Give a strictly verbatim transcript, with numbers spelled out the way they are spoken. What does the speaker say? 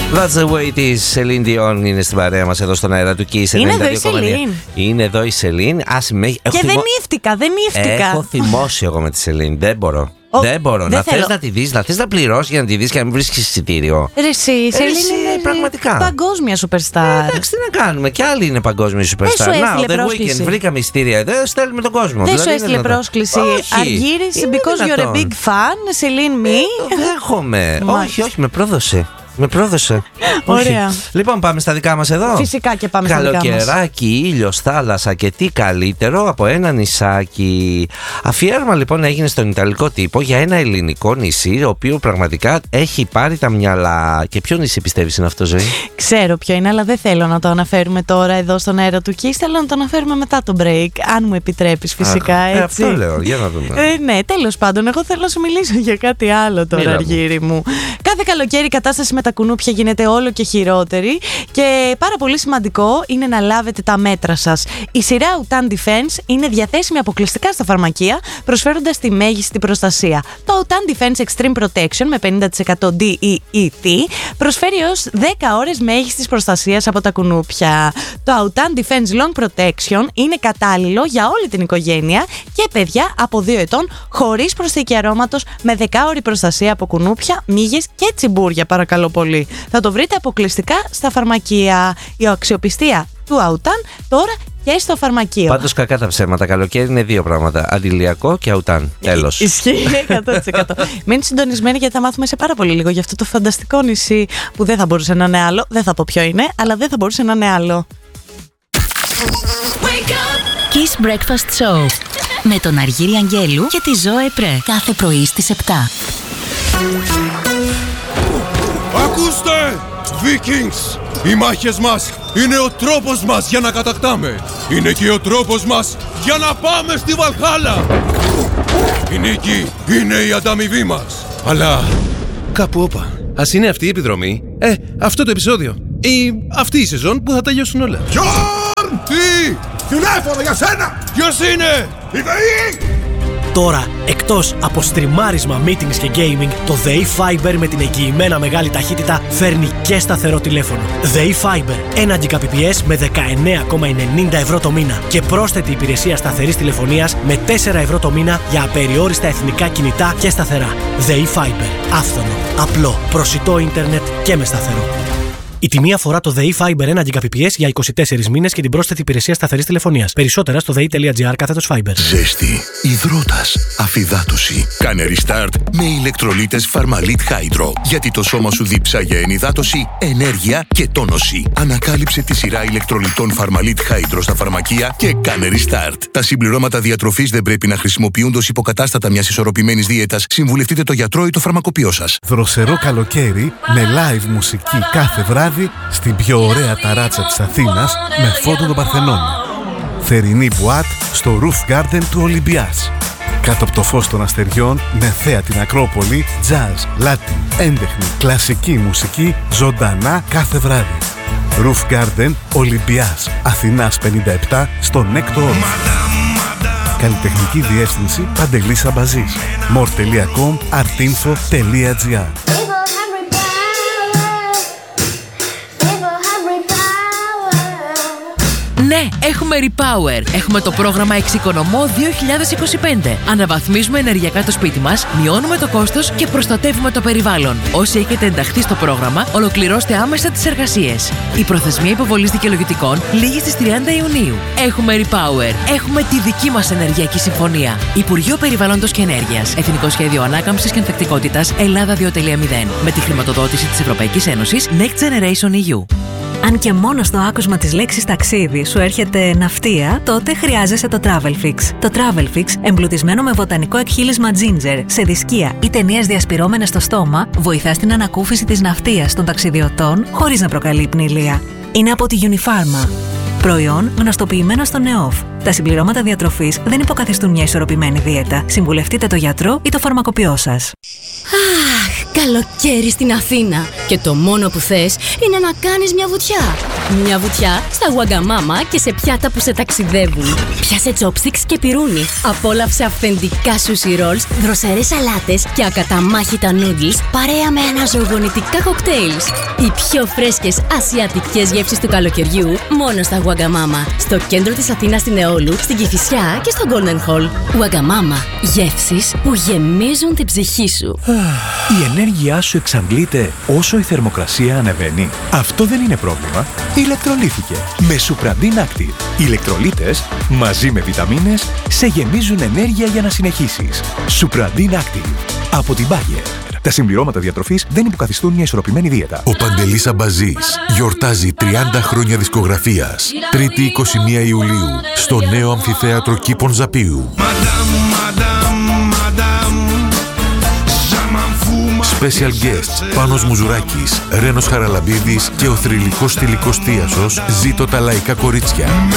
That's the way it is. Celine Dion είναι στην παρέα μας εδώ στον αέρα του Kiss. Είναι εδώ η Celine. Είναι εδώ η Celine. Ας με... Και θυμω... δεν ύφτηκα, δεν ύφτηκα. Έχω θυμώσει εγώ με τη Celine. Δεν μπορώ. Ο... Δεν μπορώ. Δεν να θες να τη δεις, να θες να πληρώσεις για να τη δεις και να μην βρίσκεις εισιτήριο. Ρε εσύ, η Celine είναι πραγματικά παγκόσμια superstar. Ε, εντάξει, τι να κάνουμε. Κι άλλοι είναι παγκόσμιοι superstar. Να, The Weeknd, βρήκαμε εισιτήρια εδώ, στέλνουμε τον κόσμο. Δεν σου έστειλε πρόσκληση. Αργύρης, because you're a big fan, Celine me. Το δέχομαι. Όχι, όχι, με πρόδωσε. Με πρόδωσε. Ωραία. Λοιπόν, πάμε στα δικά μας εδώ. Φυσικά και πάμε στα δικά μας. Καλοκαιράκι, ήλιος, θάλασσα και τι καλύτερο από ένα νησάκι. Αφιέρωμα λοιπόν έγινε στον Ιταλικό τύπο για ένα ελληνικό νησί, το οποίο πραγματικά έχει πάρει τα μυαλά. Και ποιο νησί πιστεύεις είναι αυτό, Ζωή? Ξέρω ποιο είναι, αλλά δεν θέλω να το αναφέρουμε τώρα εδώ στον αέρα του Kiss. Θέλω να το αναφέρουμε μετά το break, αν μου επιτρέπεις, φυσικά. Αχ, έτσι. Ε, αυτό λέω, για να δούμε. Ε, ναι, τέλος πάντων, εγώ θέλω να σου μιλήσω για κάτι άλλο τώρα, Αργύρη μου. Κάθε καλοκαίρι η κατάσταση με τα κουνούπια γίνεται όλο και χειρότερη και πάρα πολύ σημαντικό είναι να λάβετε τα μέτρα σας. Η σειρά Autan Defense είναι διαθέσιμη αποκλειστικά στα φαρμακεία, προσφέροντας τη μέγιστη προστασία. Το Autan Defense Extreme Protection με πενήντα τοις εκατό ντι ι ι τι προσφέρει έως δέκα ώρες μέγιστης προστασίας από τα κουνούπια. Το Autan Defense Long Protection είναι κατάλληλο για όλη την οικογένεια και παιδιά από δύο ετών, χωρίς προσθήκη αρώματος, με δεκάωρη προστασία από κουνούπια, μύγες και τσιμπούρια, παρακαλώ πολύ. Θα το βρείτε αποκλειστικά στα φαρμακεία. Η αξιοπιστία του Autan τώρα και στο φαρμακείο. Πάντως κακά τα ψέματα. Καλοκαίρι είναι δύο πράγματα. Αντιλιακό και Autan. Τέλος. Ισχύει εκατό τοις εκατό. Μένει συντονισμένη γιατί θα μάθουμε σε πάρα πολύ λίγο για αυτό το φανταστικό νησί που δεν θα μπορούσε να είναι άλλο. Δεν θα πω ποιο είναι, αλλά δεν θα μπορούσε να είναι άλλο. Kiss Breakfast Show με τον Αργύρη Αγγέλου και τη Ζωέ Πρέ. Κάθε πρωί στις επτά. Ακούστε! Vikings! Οι μάχες μας είναι ο τρόπος μας για να κατακτάμε. Είναι και ο τρόπος μας για να πάμε στη Βαλχάλα. Η νίκη είναι η ανταμοιβή μας. Αλλά κάπου όπα. Ας είναι αυτή η επιδρομή, ε, αυτό το επεισόδιο ή αυτή η σεζόν που θα τελειώσουν όλα. Γιόρν! Τι! Τηλέφωνο για σένα! Ποιος είναι? Η ΔΕΗ! Τώρα, εκτός από στριμάρισμα, meetings και gaming, το ΔΕΗ Fiber με την εγγυημένα μεγάλη ταχύτητα φέρνει και σταθερό τηλέφωνο. ΔΕΗ Fiber, ένα Gbps με δεκαεννέα κόμμα ενενήντα ευρώ το μήνα και πρόσθετη υπηρεσία σταθερής τηλεφωνίας με τέσσερα ευρώ το μήνα για απεριόριστα εθνικά κινητά και σταθερά. ΔΕΗ Fiber, άφθονο, απλό, προσιτό ίντερνετ και με σταθερό. Η τιμή αφορά το ΔΕΗ Fiber ένα Gbps για είκοσι τέσσερις μήνες και την πρόσθετη υπηρεσία σταθερής τηλεφωνίας. Περισσότερα στο δei.gr κάθετος Fiber. Ζέστη, υδρότας, αφυδάτωση. Κάνε restart με ηλεκτρολίτες Pharmalit Hydro. Γιατί το σώμα σου δίψα για ενυδάτωση, ενέργεια και τόνωση. Ανακάλυψε τη σειρά ηλεκτρολιτών Pharmalit Hydro στα φαρμακεία και κάνε restart. Τα συμπληρώματα διατροφής δεν πρέπει να χρησιμοποιούνται ως υποκατάστατα μιας ισορροπημένης δίαιτας. Συμβουλευτείτε το γιατρό ή το φαρμακοποιό σας. Δροσερό καλοκαίρι με live μουσική κάθε βράδυ στην πιο ωραία ταράτσα της Αθήνας με φόντο τον Παρθενώνα. Θερινή μπουάτ στο Roof Garden του Ολυμπιάς. Κάτω από το φως των αστεριών με θέα την Ακρόπολη, jazz, latin, έντεχνη, κλασική μουσική ζωντανά κάθε βράδυ. Roof Garden Ολυμπιάς, Αθηνάς πενήντα επτά στο Νέκτο Όρθιο. Καλλιτεχνική διεύθυνση Παντελής Αμπαζής. more τελεία com, artinfo τελεία gr. Ναι, έχουμε Repower. Έχουμε το πρόγραμμα Εξοικονομώ δύο χιλιάδες είκοσι πέντε. Αναβαθμίζουμε ενεργειακά το σπίτι μας, μειώνουμε το κόστος και προστατεύουμε το περιβάλλον. Όσοι έχετε ενταχθεί στο πρόγραμμα, ολοκληρώστε άμεσα τις εργασίες. Η προθεσμία υποβολής δικαιολογητικών λήγει στις τριάντα Ιουνίου. Έχουμε Repower. Έχουμε τη δική μας ενεργειακή συμφωνία. Υπουργείο Περιβάλλοντος και Ενέργειας. Εθνικό Σχέδιο Ανάκαμψης και Ανθεκτικότητας Ελλάδα δύο κόμμα μηδέν. Με τη χρηματοδότηση της Ευρωπαϊκής Ένωσης Next Generation ι γιου. Αν και μόνο στο άκουσμα της λέξης ταξίδι σου έρχεται ναυτία, τότε χρειάζεσαι το Travelfix. Το Travelfix, εμπλουτισμένο με βοτανικό εκχύλισμα ginger, σε δισκία ή ταινίες διασπυρώμενες στο στόμα, βοηθά στην ανακούφιση της ναυτίας των ταξιδιωτών χωρίς να προκαλεί πνηλία. Είναι από τη Unifarma. Προϊόν γνωστοποιημένο στο ΝΕΟΦ. Τα συμπληρώματα διατροφής δεν υποκαθιστούν μια ισορροπημένη δίαιτα. Συμβουλευτείτε το γιατρό ή το φαρμακοποιό σας. Αχ, Καλοκαίρι στην Αθήνα. Και το μόνο που θες είναι να κάνεις μια βουτιά. Μια βουτιά στα Wagamama και σε πιάτα που σε ταξιδεύουν. Πιάσε chopsticks και πιρούνι. Απόλαυσε αυθεντικά sushi rolls, δροσερές σαλάτες και ακαταμάχητα noodles παρέα με αναζωογονητικά κοκτέιλς. Οι πιο φρέσκες ασιατικές γεύσεις του καλοκαιριού μόνο στα Wagamama. Στο κέντρο της Αθήνας στην Εόλου, στην Κηφισιά και στο Golden Hall. Wagamama. Γεύσεις που γεμίζουν την ψυχή σου. Η ενέργειά σου εξαντλείται όσο η θερμοκρασία ανεβαίνει. Αυτό δεν είναι πρόβλημα. Ηλεκτρολύθηκε με Supradin Active. Οι ηλεκτρολίτες μαζί με βιταμίνες σε γεμίζουν ενέργεια για να συνεχίσεις. Supradin Active από την Bayer. Τα συμπληρώματα διατροφής δεν υποκαθιστούν μια ισορροπημένη δίαιτα. Ο Παντελής Αμπαζής γιορτάζει τριάντα χρόνια δισκογραφίας. Τρίτη είκοσι μία Ιουλίου στο νέο αμφιθέατρο Κήπων Ζαπίου. Special guests Πάνος Μουζουράκης, Ρένος Χαραλαμπίδης και ο θρυλικός στιλικός Θίασος. Ζήτω τα λαϊκά κορίτσια.